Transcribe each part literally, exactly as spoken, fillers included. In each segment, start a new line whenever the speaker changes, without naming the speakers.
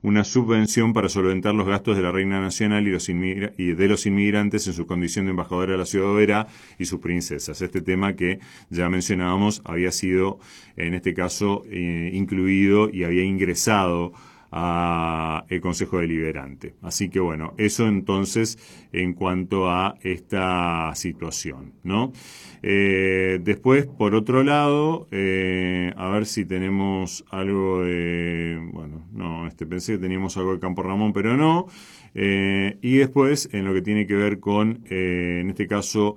una subvención para solventar los gastos de la Reina Nacional y, los inmigra- y de los inmigrantes en su condición de embajadora de la ciudad de Oberá y sus princesas. Este tema que ya mencionábamos había sido, en este caso, eh, incluido y había ingresado a el Consejo Deliberante. Así que bueno, eso entonces en cuanto a esta situación, ¿no? Eh, después, por otro lado, eh, a ver si tenemos algo de, bueno, no, este pensé que teníamos algo de Campo Ramón, pero no. Eh, y después, en lo que tiene que ver con, eh, en este caso,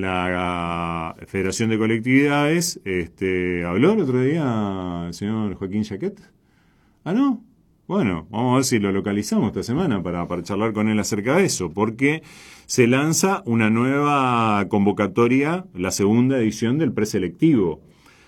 la Federación de Colectividades, este, ¿habló el otro día el señor Joaquín Jaquet? Ah, ¿no? Bueno, vamos a ver si lo localizamos esta semana para, para charlar con él acerca de eso, porque se lanza una nueva convocatoria, la segunda edición del preselectivo,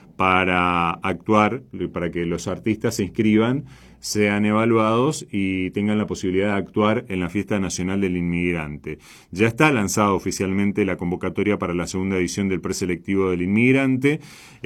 para actuar, para que los artistas se inscriban, sean evaluados y tengan la posibilidad de actuar en la Fiesta Nacional del Inmigrante. Ya está lanzada oficialmente la convocatoria para la segunda edición del preselectivo del Inmigrante,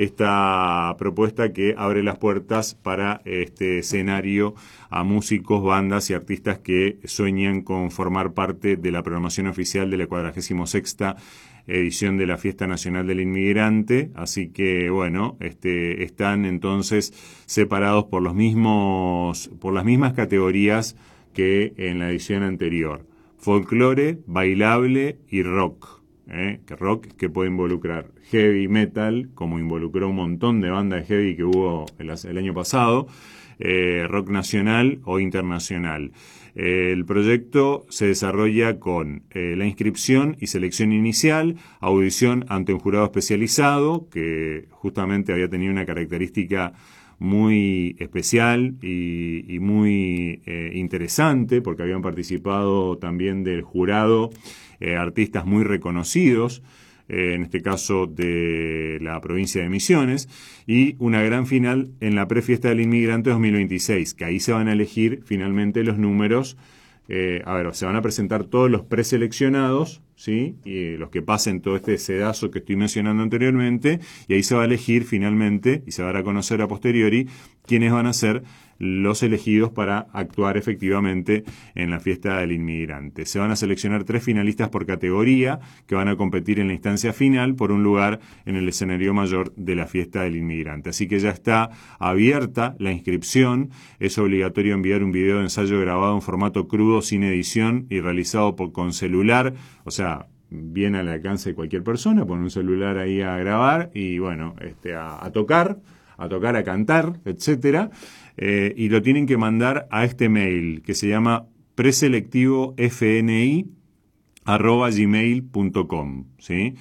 esta propuesta que abre las puertas para este escenario a músicos, bandas y artistas que sueñan con formar parte de la programación oficial de la cuadragésima sexta edición de la Fiesta Nacional del Inmigrante, así que bueno, este, están entonces separados por los mismos, por las mismas categorías que en la edición anterior: folclore, bailable y rock. ¿eh? Que rock que puede involucrar heavy metal, como involucró un montón de bandas de heavy que hubo el, el año pasado, eh, rock nacional o internacional. El proyecto se desarrolla con eh, la inscripción y selección inicial, audición ante un jurado especializado que justamente había tenido una característica muy especial y, y muy eh, interesante, porque habían participado también del jurado eh, artistas muy reconocidos, eh, en este caso de la provincia de Misiones, y una gran final en la prefiesta del inmigrante dos mil veintiséis, que ahí se van a elegir finalmente los números. Eh, a ver, se van a presentar todos los preseleccionados, ¿sí? Y los que pasen todo este sedazo que estoy mencionando anteriormente, y ahí se va a elegir finalmente, y se va a dar a conocer a posteriori, quiénes van a ser los elegidos para actuar efectivamente en la Fiesta del Inmigrante. Se van a seleccionar tres finalistas por categoría que van a competir en la instancia final por un lugar en el escenario mayor de la Fiesta del Inmigrante. Así que ya está abierta la inscripción. Es obligatorio enviar un video de ensayo grabado en formato crudo, sin edición y realizado por, con celular, o sea, bien al alcance de cualquier persona, poner un celular ahí a grabar y bueno, este, a, a tocar, a tocar, a cantar, etcétera. Eh, y lo tienen que mandar a este mail que se llama preselectivofni arroba gmail punto com, ¿sí?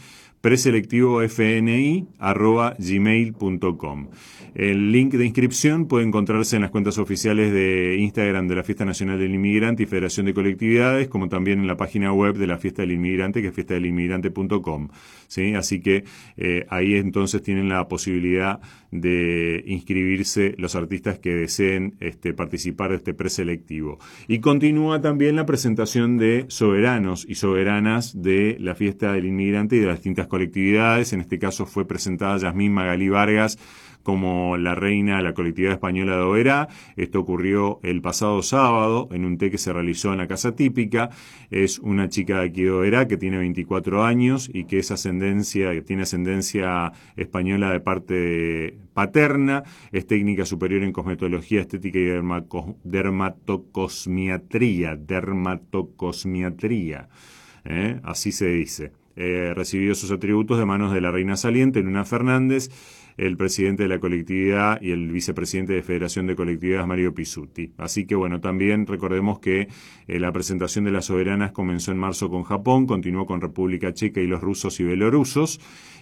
preselectivofni arroba gmail punto com. El link de inscripción puede encontrarse en las cuentas oficiales de Instagram de la Fiesta Nacional del Inmigrante y Federación de Colectividades, como también en la página web de la Fiesta del Inmigrante, que es fiesta del inmigrante punto com, ¿sí? Así que eh, ahí entonces tienen la posibilidad de inscribirse los artistas que deseen este, participar de este preselectivo. Y continúa también la presentación de soberanos y soberanas de la Fiesta del Inmigrante y de las distintas colectividades. En este caso fue presentada Yasmín Magalí Vargas como la reina de la colectividad española de Oberá. Esto ocurrió el pasado sábado en un té que se realizó en la Casa Típica. Es una chica de aquí de Oberá que tiene veinticuatro años y que es ascendencia, que tiene ascendencia española de parte paterna. Es técnica superior en cosmetología estética y dermaco, dermatocosmiatría. Dermatocosmiatría. ¿Eh? Así se dice. Eh, recibió sus atributos de manos de la reina saliente, Luna Fernández, el presidente de la colectividad y el vicepresidente de Federación de Colectividades, Mario Pisuti. Así que bueno, también recordemos que eh, la presentación de las soberanas comenzó en marzo con Japón, continuó con República Checa y los rusos y bielorrusos,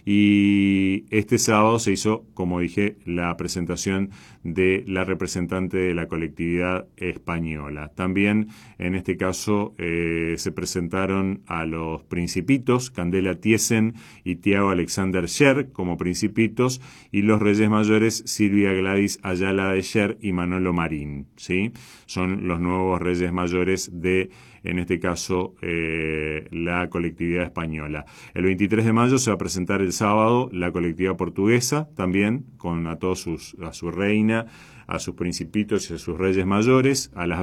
y este sábado se hizo, como dije, la presentación de la representante de la colectividad española. También en este caso eh, se presentaron a los principitos, Candela Tiesen y Tiago Alexander Scher como principitos, y los Reyes Mayores, Silvia Gladys Ayala de Scher y Manolo Marín, ¿sí? Son los nuevos Reyes Mayores de, en este caso, eh, la colectividad española. El veintitrés de mayo se va a presentar el sábado la colectividad portuguesa, también con a todos sus, a su reina, a sus principitos y a sus Reyes Mayores, a las